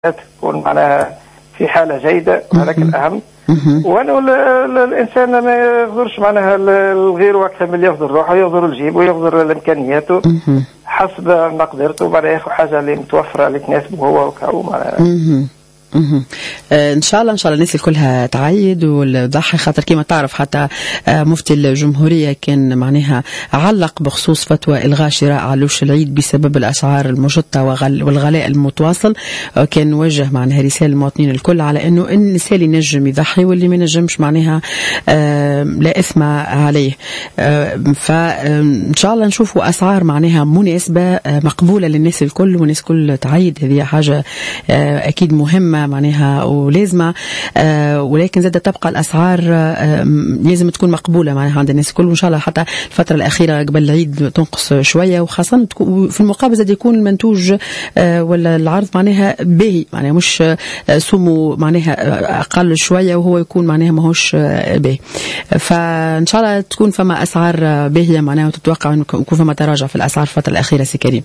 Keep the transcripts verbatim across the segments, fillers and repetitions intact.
تكون معناها في حالة جيدة، هذاك الأهم. وأنا الإنسان ما يغدرش معناها الغير أكثر من اللي يغدر روحه، يغدر الجيب ويغدر إمكانياته حسب مقدرته، وبعدين ياخذ حاجة اللي متوفرة اللي تناسبه هو وكهو معناها. آه ان شاء الله ان شاء الله الناس كلها تعيد والضحي، خاطر كما تعرف حتى آه مفتي الجمهوريه كان معناها علق بخصوص فتوى الغاء شراء علوش العيد بسبب الاسعار المشطه والغلاء المتواصل. آه كان وجه معناها رساله للمواطنين الكل على انه النساء اللي نجم يضحي واللي ما نجمش معناها آه لا اثم عليه. آه فان شاء الله نشوفوا اسعار معناها مناسبه آه مقبوله للناس الكل، والناس الكل تعيد. هذه حاجه آه اكيد مهمه معناها ولازمه، آه ولكن زاد تبقى الاسعار آه لازم تكون مقبوله معناها عند الناس الكل. وان شاء الله حتى الفتره الاخيره قبل العيد تنقص شويه، وخاصه في المقابل زاد يكون المنتوج آه ولا العرض معناها باهي، معناها مش آه سمو معناها اقل شويه وهو يكون معناها ماهوش آه باهي. فان شاء الله تكون فما اسعار باهيه معناها، وتتوقع انه يكون فما تراجع في الاسعار الفتره الاخيره سي كريم.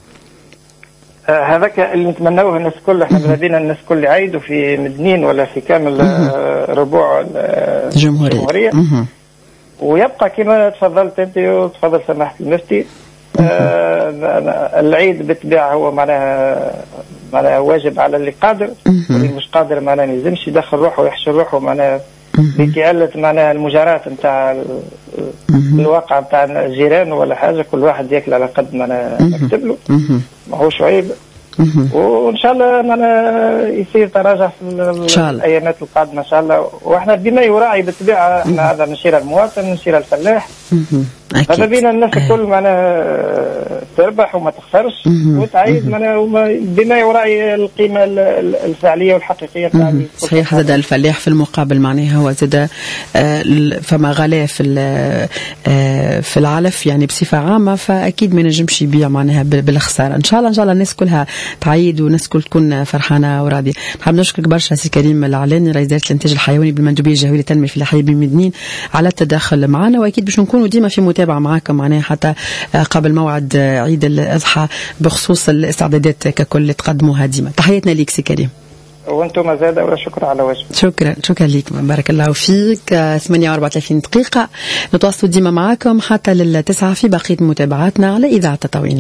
هذاك اللي نتمنوه الناس كل احنا بلادنا الناس كل يعيدوا في مدنين ولا في كامل ربوع الجمهورية، ويبقى كما تفضلت انت وتفضل سماحة المفتي آه العيد بالطبيعة هو معناها معناها واجب على اللي قادر، واللي مش قادر معناها ما يلزمش يدخل روحه ويحشر روحه معناها بكيالة معناها المجاراة نتاع الواقع نتاع الجيران ولا حاجة، كل واحد ياكل على قد ما مكتب له، ماهوش عيب. وان شاء الله معنا يصير تراجع في الايامات القادمه ان شاء الله، واحنا بما يراعي بالطبيعه احنا هذا من شير المواطن من شير الفلاح، هذا بينا الناس الكل معناها تربح وما تخسرش وتعيد معناها بما يراعي القيمه الفعليه والحقيقيه تاع. صحيح، زاد الفلاح في المقابل معناها هو زاد فما غلاء في في العلف يعني بصفه عامه، فاكيد ما نجمش يبيع معناها بالخساره. ان شاء الله ان شاء الله الناس كلها تعيد والناس كل تكون فرحانه وراضيه. نحب نشكرك برشا سي كريم العلاني رئيس دائره الانتاج الحيواني بالمندوبيه الجهويه للتنميه الفلاحيه بمدنين على التدخل معنا، واكيد باش نكونوا ديما في متابعه معاكم معناها حتى قبل موعد عيد الاضحى بخصوص الاستعدادات ككل اللي تقدموها ديما. تحياتنا ليك سي كريم. وانتم زاده ولا شكر على واجب. شكرا شكرا لك، بارك الله فيك. ثمانية وأربعة وثلاثين دقيقه نتواصلوا ديما معاكم حتى للتسعه في بقيه متابعاتنا على اذاعه تطاوين.